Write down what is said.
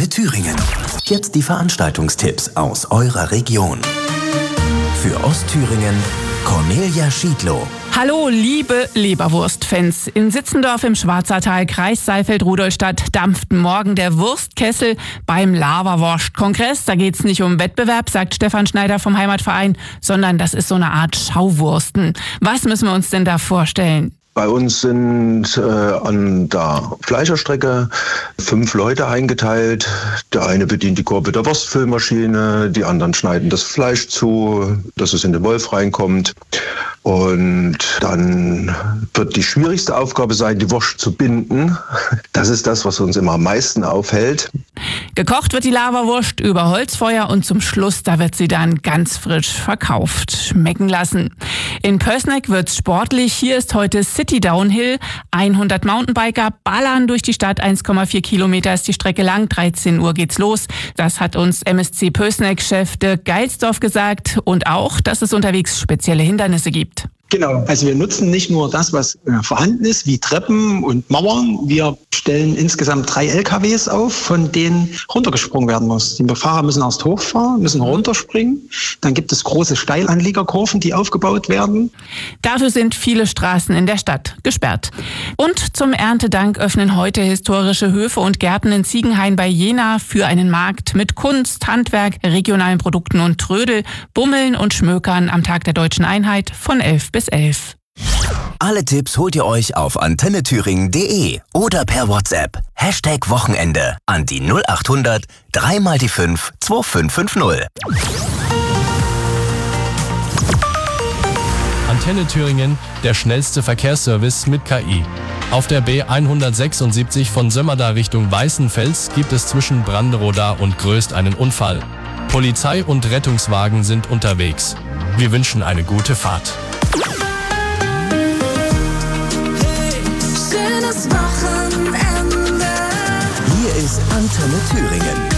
Antenne Thüringen. Jetzt die Veranstaltungstipps aus eurer Region. Für Ostthüringen Cornelia Schiedlow. Hallo, liebe Leberwurst-Fans. In Sitzendorf im Schwarzertal, Kreis Saalfeld-Rudolstadt, dampft morgen der Wurstkessel beim Leberwurst-Kongress. Da geht's nicht um Wettbewerb, sagt Stefan Schneider vom Heimatverein, sondern das ist so eine Art Schauwursten. Was müssen wir uns denn da vorstellen? Bei uns sind an der Fleischerstrecke 5 Leute eingeteilt. Der eine bedient die Kurbel der Wurstfüllmaschine, die anderen schneiden das Fleisch zu, dass es in den Wolf reinkommt. Und dann wird die schwierigste Aufgabe sein, die Wurst zu binden. Das ist das, was uns immer am meisten aufhält. Gekocht wird die Leberwurst über Holzfeuer und zum Schluss, da wird sie dann ganz frisch verkauft. Schmecken lassen. In Pößneck wird's sportlich. Hier ist heute City Downhill. 100 Mountainbiker ballern durch die Stadt. 1,4 Kilometer ist die Strecke lang. 13 Uhr geht's los. Das hat uns MSC Pößneck-Chef Dirk Geilsdorf gesagt. Und auch, dass es unterwegs spezielle Hindernisse gibt. Genau, also wir nutzen nicht nur das, was vorhanden ist, wie Treppen und Mauern. Wir stellen insgesamt 3 LKWs auf, von denen runtergesprungen werden muss. Die Fahrer müssen erst hochfahren, müssen runterspringen. Dann gibt es große Steilanliegerkurven, die aufgebaut werden. Dafür sind viele Straßen in der Stadt gesperrt. Und zum Erntedank öffnen heute historische Höfe und Gärten in Ziegenhain bei Jena für einen Markt mit Kunst, Handwerk, regionalen Produkten und Trödel, Bummeln und Schmökern am Tag der Deutschen Einheit von 11 bis 11. Alle Tipps holt ihr euch auf antennethüringen.de oder per WhatsApp. #Wochenende an die 0800 3 mal die 5 2550. Antenne Thüringen, der schnellste Verkehrsservice mit KI. Auf der B176 von Sömmerda Richtung Weißenfels gibt es zwischen Branderoda und Gröst einen Unfall. Polizei und Rettungswagen sind unterwegs. Wir wünschen eine gute Fahrt. Hier ist Antenne Thüringen.